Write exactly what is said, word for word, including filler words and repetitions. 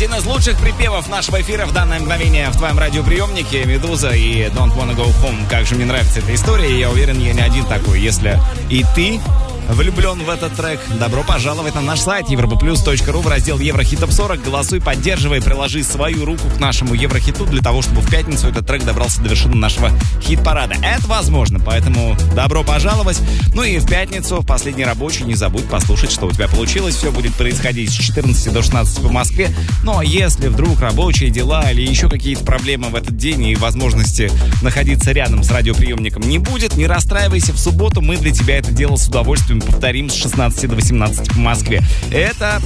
Один из лучших припевов нашего эфира в данное мгновение в твоем радиоприемнике. «Медуза» и «Don't Wanna Go Home». Как же мне нравится эта история, и я уверен, я не один такой. Если и ты влюблен в этот трек, добро пожаловать на наш сайт европа плюс точка ру в раздел Еврохит Топ сорок. Голосуй, поддерживай, приложи свою руку к нашему Еврохиту для того, чтобы в пятницу этот трек добрался до вершины нашего хит-парада. Это возможно, поэтому добро пожаловать. Ну и в пятницу, в последний рабочий, не забудь послушать, что у тебя получилось. Все будет происходить с четырнадцати до шестнадцати по Москве. Ну а если вдруг рабочие дела или еще какие-то проблемы в этот день и возможности находиться рядом с радиоприемником не будет, не расстраивайся. В субботу мы для тебя это дело с удовольствием повторим с шестнадцати до восемнадцати по Москве. Это